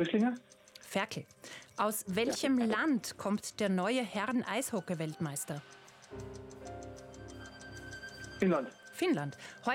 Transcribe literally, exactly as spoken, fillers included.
Frischlinger? Ferkel. Aus welchem Land kommt der neue Herren-Eishockey-Weltmeister? Finnland. Finnland.